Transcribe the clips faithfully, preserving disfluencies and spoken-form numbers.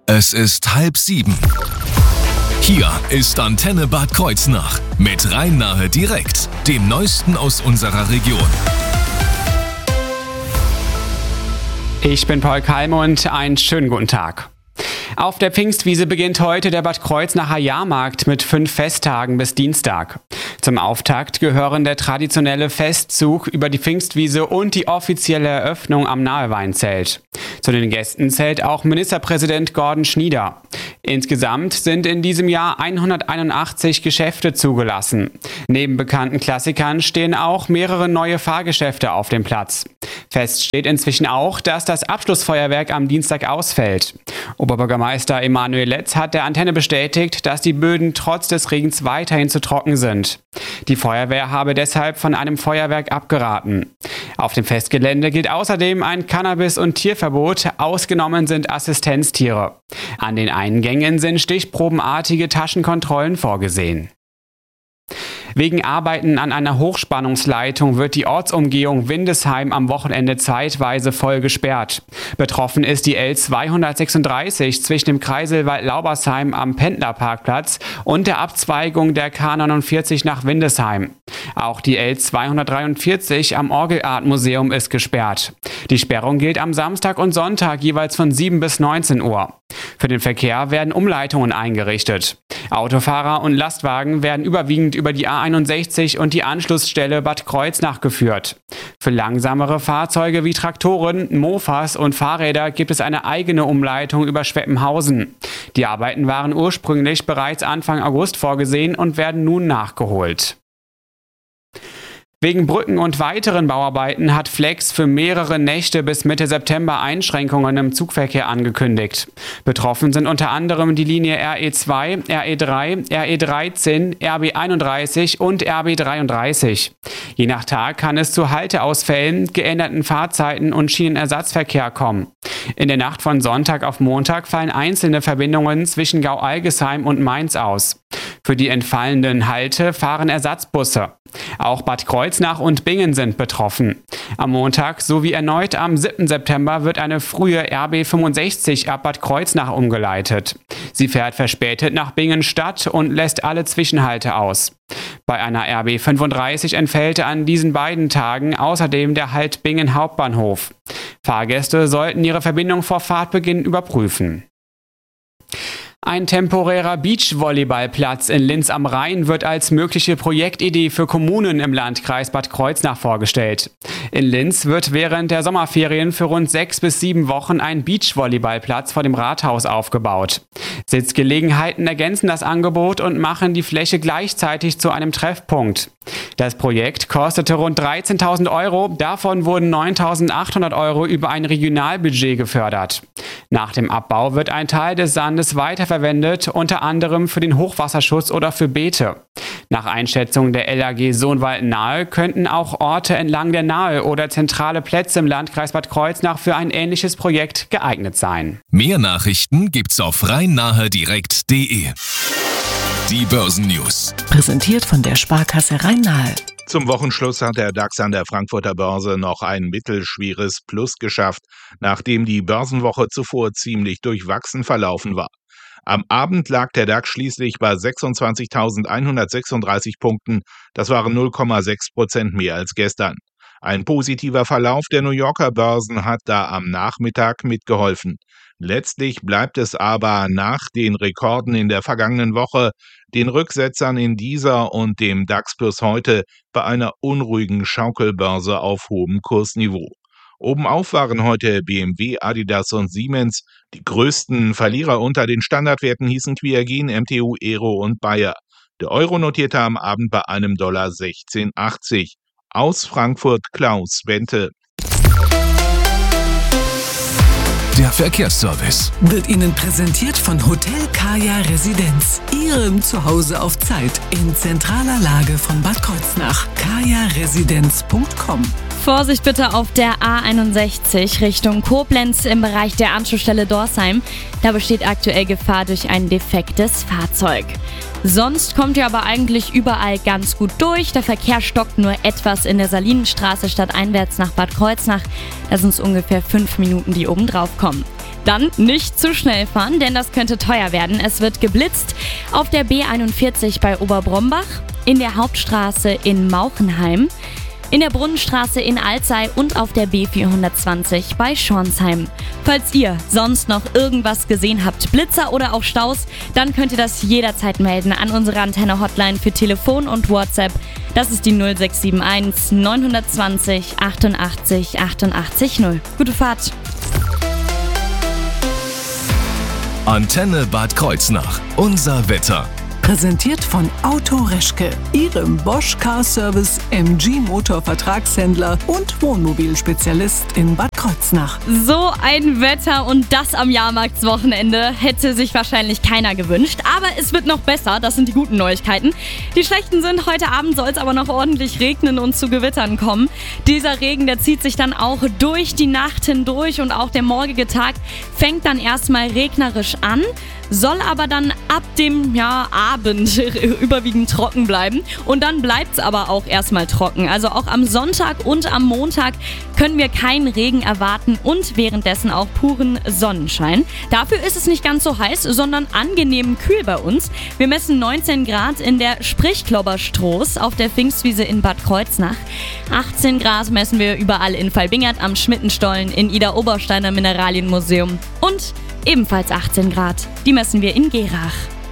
Es ist halb sieben. Hier ist Antenne Bad Kreuznach mit Rhein-Nahe direkt, dem Neuesten aus unserer Region. Ich bin Paul Kalmund, einen schönen guten Tag. Auf der Pfingstwiese beginnt heute der Bad Kreuznacher Jahrmarkt mit fünf Festtagen bis Dienstag. Zum Auftakt gehören der traditionelle Festzug über die Pfingstwiese und die offizielle Eröffnung am Naheweinzelt. Zu den Gästen zählt auch Ministerpräsident Gordon Schnieder. Insgesamt sind in diesem Jahr hunderteinundachtzig Geschäfte zugelassen. Neben bekannten Klassikern stehen auch mehrere neue Fahrgeschäfte auf dem Platz. Fest steht inzwischen auch, dass das Abschlussfeuerwerk am Dienstag ausfällt. Oberbürgermeister Emanuel Letz hat der Antenne bestätigt, dass die Böden trotz des Regens weiterhin zu trocken sind. Die Feuerwehr habe deshalb von einem Feuerwerk abgeraten. Auf dem Festgelände gilt außerdem ein Cannabis- und Tierverbot, ausgenommen sind Assistenztiere. An den Eingängen sind stichprobenartige Taschenkontrollen vorgesehen. Wegen Arbeiten an einer Hochspannungsleitung wird die Ortsumgehung Windesheim am Wochenende zeitweise voll gesperrt. Betroffen ist die L zweihundertsechsunddreißig zwischen dem Kreiselwald-Laubersheim am Pendlerparkplatz und der Abzweigung der K neunundvierzig nach Windesheim. Auch die L zweihundertdreiundvierzig am Orgelartmuseum ist gesperrt. Die Sperrung gilt am Samstag und Sonntag jeweils von sieben bis neunzehn Uhr. Für den Verkehr werden Umleitungen eingerichtet. Autofahrer und Lastwagen werden überwiegend über die A einundsechzig und die Anschlussstelle Bad Kreuznach geführt. Für langsamere Fahrzeuge wie Traktoren, Mofas und Fahrräder gibt es eine eigene Umleitung über Schweppenhausen. Die Arbeiten waren ursprünglich bereits Anfang August vorgesehen und werden nun nachgeholt. Wegen Brücken und weiteren Bauarbeiten hat Flex für mehrere Nächte bis Mitte September Einschränkungen im Zugverkehr angekündigt. Betroffen sind unter anderem die Linie R E zwei, R E drei, R E dreizehn, R B einunddreißig und R B dreiunddreißig. Je nach Tag kann es zu Halteausfällen, geänderten Fahrzeiten und Schienenersatzverkehr kommen. In der Nacht von Sonntag auf Montag fallen einzelne Verbindungen zwischen Gau-Algesheim und Mainz aus. Für die entfallenden Halte fahren Ersatzbusse. Auch Bad Kreuznach und Bingen sind betroffen. Am Montag sowie erneut am siebten September wird eine frühe R B fünfundsechzig ab Bad Kreuznach umgeleitet. Sie fährt verspätet nach Bingen Stadt und lässt alle Zwischenhalte aus. Bei einer R B fünfunddreißig entfällt an diesen beiden Tagen außerdem der Halt Bingen Hauptbahnhof. Fahrgäste sollten ihre Verbindung vor Fahrtbeginn überprüfen. Ein temporärer Beachvolleyballplatz in Linz am Rhein wird als mögliche Projektidee für Kommunen im Landkreis Bad Kreuznach vorgestellt. In Linz wird während der Sommerferien für rund sechs bis sieben Wochen ein Beachvolleyballplatz vor dem Rathaus aufgebaut. Sitzgelegenheiten ergänzen das Angebot und machen die Fläche gleichzeitig zu einem Treffpunkt. Das Projekt kostete rund dreizehntausend Euro, davon wurden neuntausendachthundert Euro über ein Regionalbudget gefördert. Nach dem Abbau wird ein Teil des Sandes weiterverwendet, unter anderem für den Hochwasserschutz oder für Beete. Nach Einschätzung der L A G Sohnwald-Nahe könnten auch Orte entlang der Nahe oder zentrale Plätze im Landkreis Bad Kreuznach für ein ähnliches Projekt geeignet sein. Mehr Nachrichten gibt's auf rhein-nahe direkt punkt de. Die Börsennews. Präsentiert von der Sparkasse Rhein-Nahe. Zum Wochenschluss hat der DAX an der Frankfurter Börse noch ein mittelschweres Plus geschafft, nachdem die Börsenwoche zuvor ziemlich durchwachsen verlaufen war. Am Abend lag der DAX schließlich bei sechsundzwanzigtausendeinhundertsechsunddreißig Punkten. Das waren null Komma sechs Prozent mehr als gestern. Ein positiver Verlauf der New Yorker Börsen hat da am Nachmittag mitgeholfen. Letztlich bleibt es aber nach den Rekorden in der vergangenen Woche, den Rücksetzern in dieser und dem DAX Plus heute bei einer unruhigen Schaukelbörse auf hohem Kursniveau. Obenauf waren heute B M W, Adidas und Siemens. Die größten Verlierer unter den Standardwerten hießen Quiagen, M T U, Aero und Bayer. Der Euro notierte am Abend bei einem Dollar sechzehn achtzig. Aus Frankfurt Klaus Bente. Der Verkehrsservice Wird Ihnen präsentiert von Hotel Kaya Residenz. Ihrem Zuhause auf Zeit in zentraler Lage von Bad Kreuznach. kaya residenz punkt com. Vorsicht bitte auf der A einundsechzig Richtung Koblenz im Bereich der Anschlussstelle Dorsheim. Da besteht aktuell Gefahr durch ein defektes Fahrzeug. Sonst kommt ihr aber eigentlich überall ganz gut durch. Der Verkehr stockt nur etwas in der Salinenstraße stadteinwärts nach Bad Kreuznach. Da sind es ungefähr fünf Minuten, die oben drauf kommen. Dann nicht zu schnell fahren, denn das könnte teuer werden. Es wird geblitzt auf der B einundvierzig bei Oberbrombach, in der Hauptstraße in Mauchenheim, in der Brunnenstraße in Alzey und auf der B vierhundertzwanzig bei Schornsheim. Falls ihr sonst noch irgendwas gesehen habt, Blitzer oder auch Staus, dann könnt ihr das jederzeit melden an unsere Antenne-Hotline für Telefon und WhatsApp. Das ist die null sechs sieben eins neun zwei null achtundachtzig achtundachtzig null. Gute Fahrt! Antenne Bad Kreuznach. Unser Wetter. Präsentiert von Auto Reschke, Ihrem Bosch Car Service M G Motor Vertragshändler und Wohnmobilspezialist in Bad Kreuznach. So ein Wetter und das am Jahrmarktswochenende hätte sich wahrscheinlich keiner gewünscht. Aber es wird noch besser, das sind die guten Neuigkeiten. Die schlechten sind, heute Abend soll es aber noch ordentlich regnen und zu Gewittern kommen. Dieser Regen, der zieht sich dann auch durch die Nacht hindurch und auch der morgige Tag fängt dann erstmal regnerisch an, soll aber dann ab dem ja, Abend überwiegend trocken bleiben. Und dann bleibt es aber auch erstmal trocken. Also auch am Sonntag und am Montag können wir keinen Regen erwarten und währenddessen auch puren Sonnenschein. Dafür ist es nicht ganz so heiß, sondern angenehm kühl bei uns. Wir messen neunzehn Grad in der Sprichklobberstroß auf der Pfingstwiese in Bad Kreuznach. achtzehn Grad messen wir überall in Valbingert am Schmittenstollen, in Idar-Obersteiner Mineralienmuseum und ebenfalls achtzehn Grad. Die messen wir in Gerach.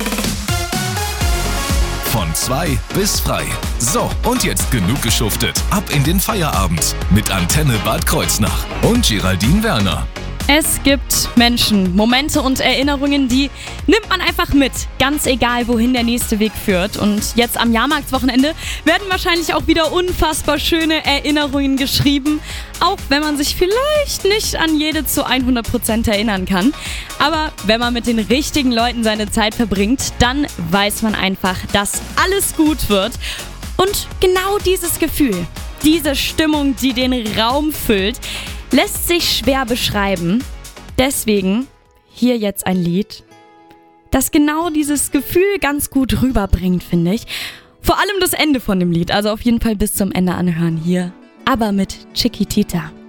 Von zwei bis frei. So, und jetzt genug geschuftet. Ab in den Feierabend mit Antenne Bad Kreuznach und Geraldine Werner. Es gibt Menschen, Momente und Erinnerungen, die nimmt man einfach mit. Ganz egal, wohin der nächste Weg führt. Und jetzt am Jahrmarktswochenende werden wahrscheinlich auch wieder unfassbar schöne Erinnerungen geschrieben. Auch wenn man sich vielleicht nicht an jede zu hundert Prozent erinnern kann. Aber wenn man mit den richtigen Leuten seine Zeit verbringt, dann weiß man einfach, dass alles gut wird. Und genau dieses Gefühl, diese Stimmung, die den Raum füllt, lässt sich schwer beschreiben. Deswegen hier jetzt ein Lied, das genau dieses Gefühl ganz gut rüberbringt, finde ich. Vor allem das Ende von dem Lied, also auf jeden Fall bis zum Ende anhören hier. Aber mit Chiquitita.